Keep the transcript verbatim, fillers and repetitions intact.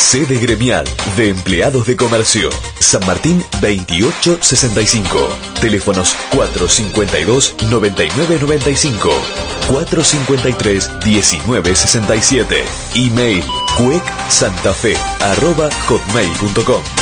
Sede gremial de empleados de comercio. San Martín veintiocho sesenta y cinco. Teléfonos cuatro cincuenta y dos, noventa y nueve noventa y cinco. cuatro cincuenta y tres, diecinueve sesenta y siete. Email cuecsantafe arroba hotmail punto com.